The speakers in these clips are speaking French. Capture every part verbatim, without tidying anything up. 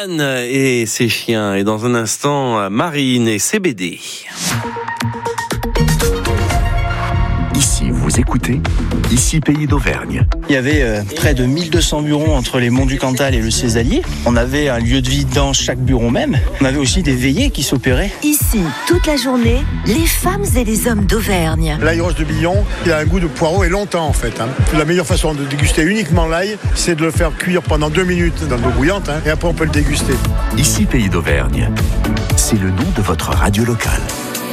Anne et ses chiens. Et dans un instant, Marine et ses B D. Ici, vous écoutez, ici Pays d'Auvergne. Il y avait euh, près de mille deux cents bureaux entre les monts du Cantal et le Césalier. On avait un lieu de vie dans chaque bureau même. On avait aussi des veillées qui s'opéraient. Ici, toute la journée, les femmes et les hommes d'Auvergne. L'ail rose de Billon, il a un goût de poireau et longtemps en fait. Hein. La meilleure façon de déguster uniquement l'ail, c'est de le faire cuire pendant deux minutes dans l'eau bouillante hein, et après on peut le déguster. Ici Pays d'Auvergne, c'est le nom de votre radio locale.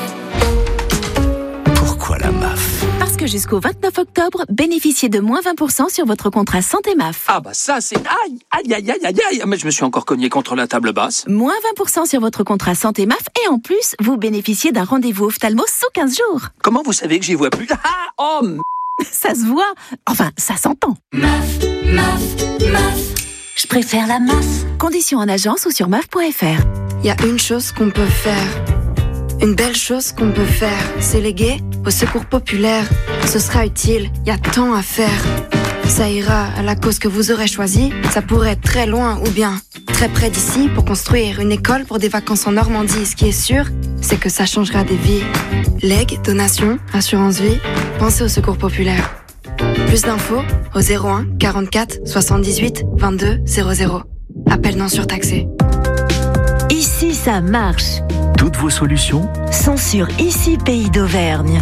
Pourquoi la M A F ? Parce que jusqu'au vingt-neuf octobre, bénéficiez de moins vingt pour cent sur votre contrat santé M A F. Ah bah ça c'est... Aïe, aïe, aïe, aïe, aïe, aïe. Mais je me suis encore cogné contre la table basse. Moins vingt pour cent sur votre contrat santé M A F et en plus, vous bénéficiez d'un rendez-vous ophtalmo sous quinze jours. Comment vous savez que j'y vois plus? Ah, oh m- Ça se voit. Enfin, ça s'entend. M A F, M A F, M A F. Je préfère la M A F. Conditions en agence ou sur M A F point F R. Il y a une chose qu'on peut faire. Une belle chose qu'on peut faire, c'est léguer au secours populaire. Ce sera utile, il y a tant à faire. Ça ira à la cause que vous aurez choisie. Ça pourrait être très loin ou bien très près d'ici pour construire une école pour des vacances en Normandie. Ce qui est sûr, c'est que ça changera des vies. Legs, donations, assurance vie, pensez au secours populaire. Plus d'infos au zéro un quarante-quatre soixante-dix-huit vingt-deux zéro zéro. Appel non surtaxé. Ici, ça marche. Toutes vos solutions Sont sur Ici Pays d'Auvergne.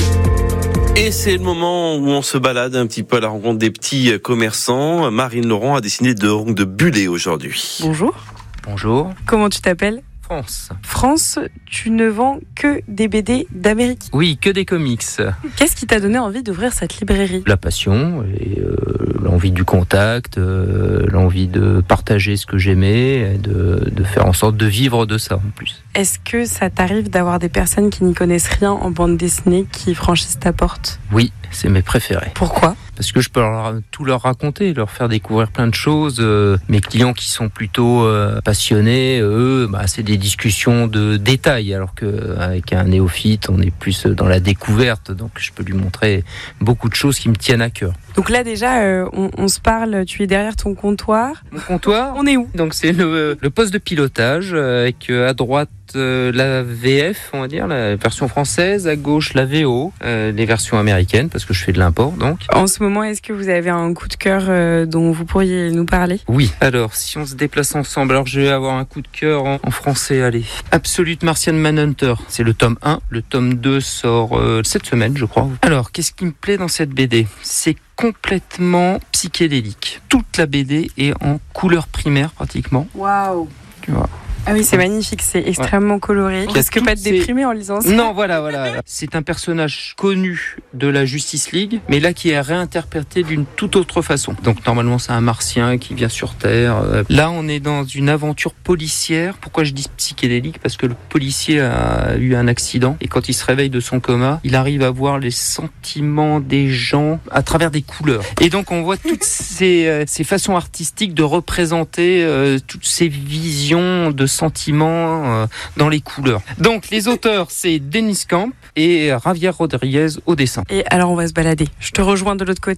Et c'est le moment où on se balade un petit peu à la rencontre des petits commerçants. Marine Laurent a décidé de, de buller aujourd'hui. Bonjour. Bonjour. Comment tu t'appelles ? France. France, tu ne vends que des B D d'Amérique. Oui, que des comics. Qu'est-ce qui t'a donné envie d'ouvrir cette librairie ? La passion et euh, l'envie du contact, euh, l'envie de partager ce que j'aimais, et de, de faire en sorte de vivre de ça en plus. Est-ce que ça t'arrive d'avoir des personnes qui n'y connaissent rien en bande dessinée qui franchissent ta porte ? Oui, c'est mes préférés. Pourquoi ? Parce que je peux leur, tout leur raconter, leur faire découvrir plein de choses. Euh, mes clients qui sont plutôt euh, passionnés, eux, bah, c'est des discussions de détails, alors qu'avec un néophyte, on est plus dans la découverte. Donc je peux lui montrer beaucoup de choses qui me tiennent à cœur. Donc là déjà, euh, on, on se parle, tu es derrière ton comptoir. Mon comptoir, on est où ? Donc c'est le, le poste de pilotage, avec à droite euh, la V F, on va dire, la version française, à gauche la V O, euh, les versions américaines, parce que je fais de l'import donc. En ce moment, est-ce que vous avez un coup de cœur euh, dont vous pourriez nous parler ? Oui, alors si on se déplace ensemble, alors je vais avoir un coup de cœur en, en français, allez. Absolute Martian Manhunter, c'est le tome un, le tome deux sort euh, cette semaine je crois. Alors, qu'est-ce qui me plaît dans cette B D ? C'est complètement psychédélique. Toute la B D est en couleur primaire pratiquement. Waouh. Tu vois. Ah oui, c'est magnifique, c'est extrêmement ouais. coloré. Est-ce que pas te déprimer en lisant ça ? Non, voilà, voilà. C'est un personnage connu de la Justice League, mais là qui est réinterprété d'une toute autre façon. Donc normalement, c'est un martien qui vient sur Terre. Là, on est dans une aventure policière. Pourquoi je dis psychédélique ? Parce que le policier a eu un accident et quand il se réveille de son coma, il arrive à voir les sentiments des gens à travers des couleurs. Et donc, on voit toutes ces, euh, ces façons artistiques de représenter euh, toutes ces visions de sentiments euh, dans les couleurs. Donc les auteurs, c'est Dennis Camp et Javier Rodriguez au dessin. Et alors on va se balader. Je te rejoins de l'autre côté.